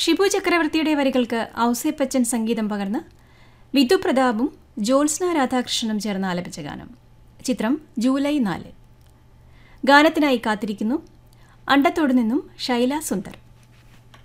ഷിബു ചക്രവർത്തിയുടെ വരികൾക്ക് ഔസേപ്പച്ചൻ സംഗീതം പകർന്ന് വിധു പ്രതാപും ജ്യോത്സ്ന രാധാകൃഷ്ണനും ചേർന്ന് ആലപിച്ച ഗാനം. ചിത്രം ജൂലൈ 4. ഗാനത്തിനായി കാത്തിരിക്കുന്നു അണ്ടത്തോട് നിന്നും ശൈല സുന്ദർ.